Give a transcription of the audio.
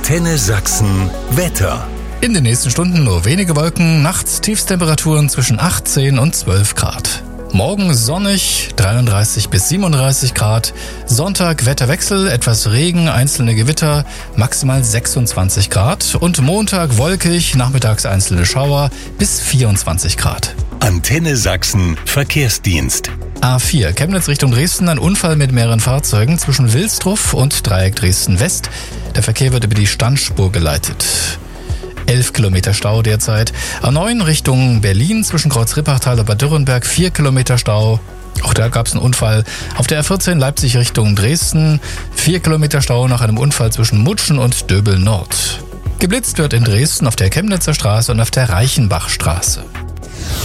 Antenne Sachsen Wetter. In den nächsten Stunden nur wenige Wolken, nachts Tiefstemperaturen zwischen 18 und 12 Grad. Morgen sonnig, 33 bis 37 Grad. Sonntag Wetterwechsel, etwas Regen, einzelne Gewitter, maximal 26 Grad. Und Montag wolkig, nachmittags einzelne Schauer bis 24 Grad. Antenne Sachsen Verkehrsdienst. A4 Chemnitz Richtung Dresden, ein Unfall mit mehreren Fahrzeugen zwischen Wilsdruff und Dreieck Dresden West. Der Verkehr wird über die Standspur geleitet. 11 Kilometer Stau derzeit. A9 Richtung Berlin zwischen Kreuz-Rippachtal und Bad Dürrenberg 4 Kilometer Stau. Auch da gab es einen Unfall. Auf der A14 Leipzig Richtung Dresden 4 Kilometer Stau nach einem Unfall zwischen Mutschen und Döbel Nord. Geblitzt wird in Dresden auf der Chemnitzer Straße und auf der Reichenbachstraße.